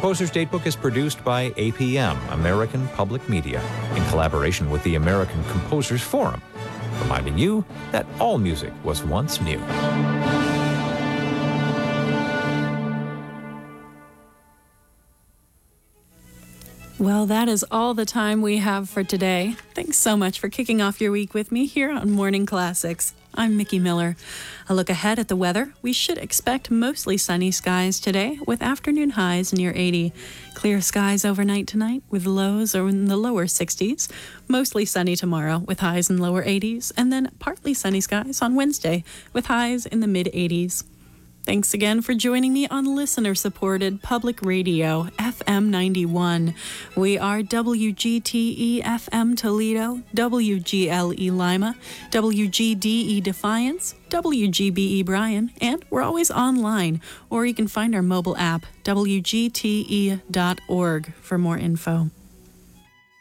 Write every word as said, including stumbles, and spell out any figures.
Composer's Datebook is produced by A P M, American Public Media, in collaboration with the American Composers Forum, reminding you that all music was once new. Well, that is all the time we have for today. Thanks so much for kicking off your week with me here on Morning Classics. I'm Mickey Miller. A look ahead at the weather. We should expect mostly sunny skies today with afternoon highs near eighty. Clear skies overnight tonight with lows are in the lower sixties. Mostly sunny tomorrow with highs in lower eighties. And then partly sunny skies on Wednesday with highs in the mid eighties. Thanks again for joining me on listener-supported public radio, F M ninety-one. We are W G T E F M Toledo, W G L E Lima, W G D E Defiance, W G B E Bryan, and we're always online, or you can find our mobile app, W G T E dot org, for more info.